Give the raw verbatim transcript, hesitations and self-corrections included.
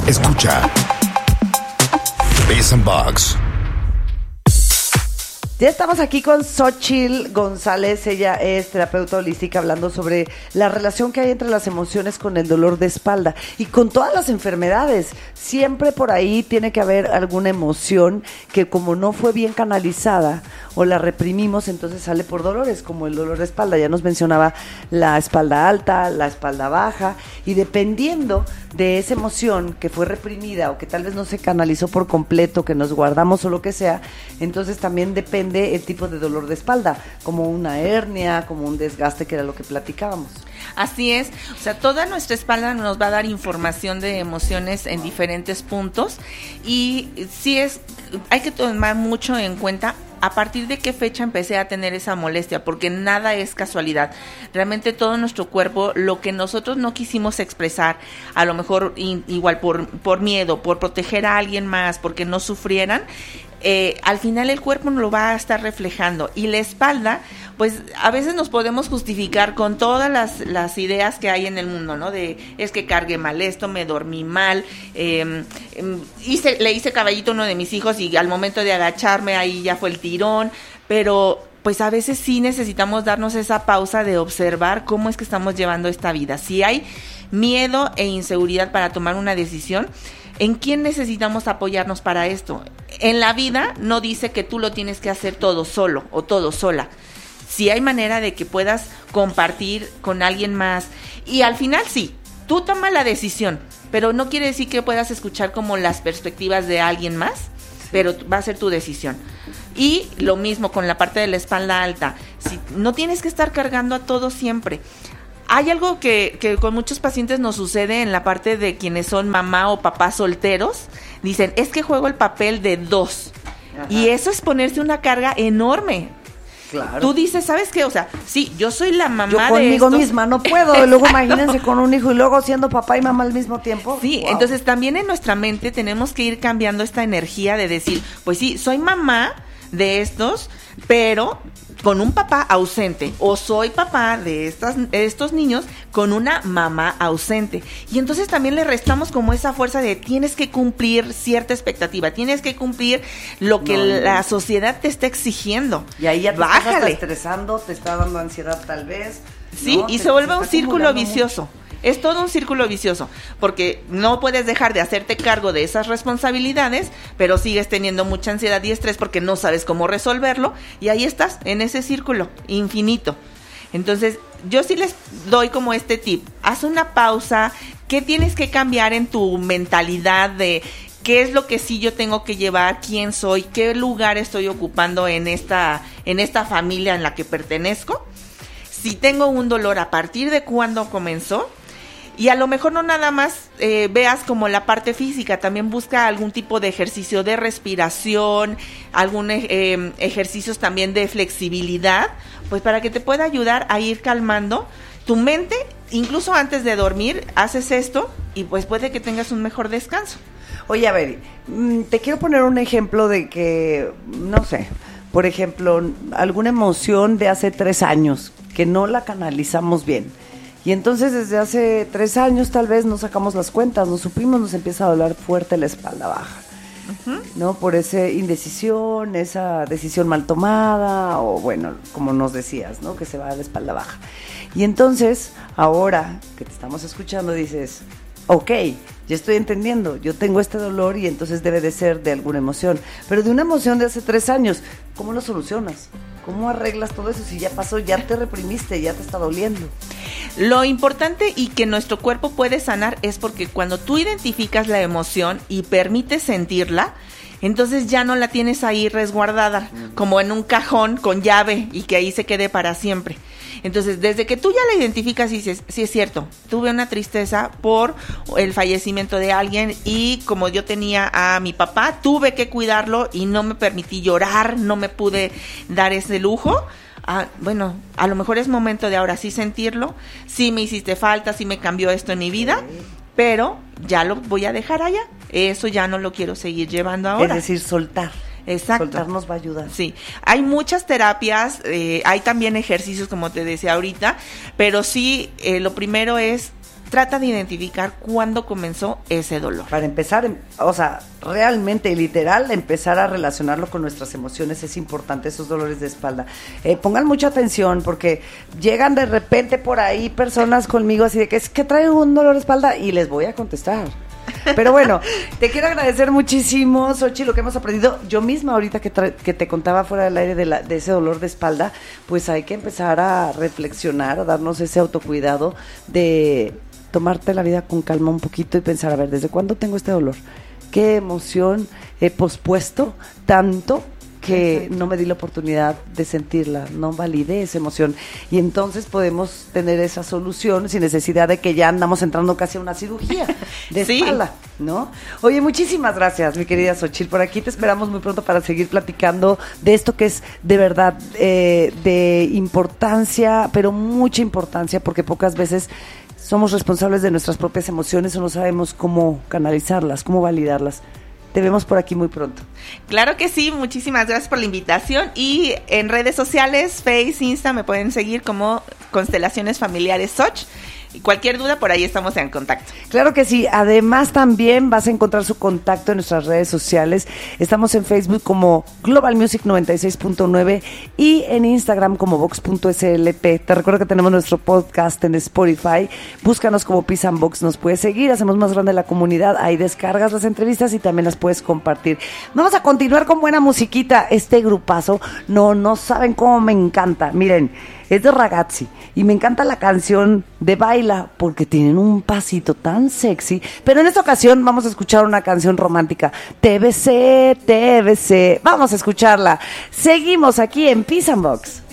Escucha Biz and Box. Ya estamos aquí con Xochitl González, ella es terapeuta holística, hablando sobre la relación que hay entre las emociones con el dolor de espalda y con todas las enfermedades. Siempre por ahí tiene que haber alguna emoción que, como no fue bien canalizada o la reprimimos, entonces sale por dolores, como el dolor de espalda. Ya nos mencionaba la espalda alta, la espalda baja, y dependiendo de esa emoción que fue reprimida o que tal vez no se canalizó por completo, que nos guardamos o lo que sea, entonces también depende el tipo de dolor de espalda, como una hernia, como un desgaste, que era lo que platicábamos. Así es, o sea, toda nuestra espalda nos va a dar información de emociones en diferentes puntos, y sí es, hay que tomar mucho en cuenta a partir de qué fecha empecé a tener esa molestia, porque nada es casualidad. Realmente todo nuestro cuerpo, lo que nosotros no quisimos expresar, a lo mejor in, igual por, por miedo, por proteger a alguien más, porque no sufrieran, Eh, al final el cuerpo nos lo va a estar reflejando. Y la espalda, pues a veces nos podemos justificar con todas las, las ideas que hay en el mundo, ¿no? De, es que cargué mal esto, me dormí mal, eh, eh, hice, le hice caballito a uno de mis hijos y al momento de agacharme ahí ya fue el tirón. Pero pues a veces sí necesitamos darnos esa pausa de observar cómo es que estamos llevando esta vida. Si hay miedo e inseguridad para tomar una decisión, ¿en quién necesitamos apoyarnos para esto? En la vida no dice que tú lo tienes que hacer todo solo o todo sola. Si hay manera de que puedas compartir con alguien más, y al final sí, tú tomas la decisión, pero no quiere decir que puedas escuchar como las perspectivas de alguien más, pero va a ser tu decisión. Y lo mismo con la parte de la espalda alta, si no tienes que estar cargando a todo siempre. Hay algo que, que con muchos pacientes nos sucede en la parte de quienes son mamá o papá solteros. Dicen, es que juego el papel de dos. Ajá. Y eso es ponerse una carga enorme. Claro. Tú dices, ¿sabes qué? O sea, sí, yo soy la mamá yo de conmigo estos. misma no puedo. Luego imagínense con un hijo y luego siendo papá y mamá al mismo tiempo. Sí, wow. Entonces también en nuestra mente tenemos que ir cambiando esta energía de decir, pues sí, soy mamá de estos, pero con un papá ausente, o soy papá de estas, estos niños con una mamá ausente. Y entonces también le restamos como esa fuerza de tienes que cumplir cierta expectativa, tienes que cumplir lo que no, la no. sociedad te está exigiendo. Y ahí ya te Bájale. estás estresando, te está dando ansiedad tal vez. Sí, ¿no? y te, se vuelve se un círculo vicioso. Mucho. Es todo un círculo vicioso, porque no puedes dejar de hacerte cargo de esas responsabilidades, pero sigues teniendo mucha ansiedad y estrés porque no sabes cómo resolverlo, y ahí estás, en ese círculo infinito. Entonces, yo sí les doy como este tip, haz una pausa. ¿Qué tienes que cambiar en tu mentalidad de qué es lo que sí yo tengo que llevar, quién soy, qué lugar estoy ocupando en esta, en esta familia en la que pertenezco? Si tengo un dolor, ¿a partir de cuándo comenzó? Y a lo mejor no nada más eh, veas como la parte física, también busca algún tipo de ejercicio de respiración, algún eh, ejercicios también de flexibilidad, pues para que te pueda ayudar a ir calmando tu mente. Incluso antes de dormir haces esto y pues puede que tengas un mejor descanso. Oye, a ver, te quiero poner un ejemplo de que, no sé, por ejemplo, alguna emoción de hace tres años que no la canalizamos bien. Y entonces desde hace tres años tal vez no sacamos las cuentas, nos supimos, nos empieza a doler fuerte la espalda baja, uh-huh. ¿no? Por esa indecisión, esa decisión mal tomada, o bueno, como nos decías, ¿no? Que se va a la espalda baja. Y entonces, ahora que te estamos escuchando, dices, ok, ya estoy entendiendo, yo tengo este dolor y entonces debe de ser de alguna emoción, pero de una emoción de hace tres años, ¿cómo lo solucionas? ¿Cómo arreglas todo eso? Si ya pasó, ya te reprimiste, ya te está doliendo. Lo importante y que nuestro cuerpo puede sanar es porque cuando tú identificas la emoción y permites sentirla, entonces ya no la tienes ahí resguardada, mm. como en un cajón con llave y que ahí se quede para siempre. Entonces, desde que tú ya la identificas y dices, sí es cierto, tuve una tristeza por el fallecimiento de alguien y como yo tenía a mi papá, tuve que cuidarlo y no me permití llorar, no me pude dar ese lujo. Ah, bueno, a lo mejor es momento de ahora sí sentirlo, sí me hiciste falta, sí me cambió esto en mi vida, pero ya lo voy a dejar allá, eso ya no lo quiero seguir llevando ahora. Es decir, soltar. Exacto. Soltar nos va a ayudar. Sí, hay muchas terapias, eh, hay también ejercicios como te decía ahorita, pero sí, eh, lo primero es trata de identificar cuándo comenzó ese dolor. Para empezar, o sea, realmente y literal, empezar a relacionarlo con nuestras emociones es importante, esos dolores de espalda. Eh, pongan mucha atención porque llegan de repente por ahí personas conmigo así de que es que traigo un dolor de espalda y les voy a contestar. Pero bueno, te quiero agradecer muchísimo, Xochitl, lo que hemos aprendido. Yo misma ahorita que, tra- que te contaba fuera del aire de, la, de ese dolor de espalda, pues hay que empezar a reflexionar, a darnos ese autocuidado de tomarte la vida con calma un poquito y pensar, a ver, ¿desde cuándo tengo este dolor? ¿Qué emoción he pospuesto tanto que no me di la oportunidad de sentirla? No validé esa emoción. Y entonces podemos tener esa solución sin necesidad de que ya andamos entrando casi a una cirugía de sí. espalda, ¿no? Oye, muchísimas gracias, mi querida Xochitl. Por aquí te esperamos muy pronto para seguir platicando de esto que es de verdad eh, de importancia, pero mucha importancia, porque pocas veces somos responsables de nuestras propias emociones o no sabemos cómo canalizarlas, cómo validarlas. Te vemos por aquí muy pronto. Claro que sí, muchísimas gracias por la invitación. Y en redes sociales, Face, Insta, me pueden seguir como Constelaciones Familiares Soch. Y cualquier duda, por ahí estamos en contacto. Claro que sí. Además, también vas a encontrar su contacto en nuestras redes sociales. Estamos en Facebook como Global Music noventa y seis punto nueve y en Instagram como vox punto s l p. Te recuerdo que tenemos nuestro podcast en Spotify. Búscanos como Peace and Vox. Nos puedes seguir. Hacemos más grande la comunidad. Ahí descargas las entrevistas y también las puedes compartir. Vamos a continuar con buena musiquita. Este grupazo, no, no saben cómo me encanta. Miren, es de Ragazzi y me encanta la canción de Baila porque tienen un pasito tan sexy, pero en esta ocasión vamos a escuchar una canción romántica. Te besé, te besé. Vamos a escucharla. Seguimos aquí en Peace and Vox.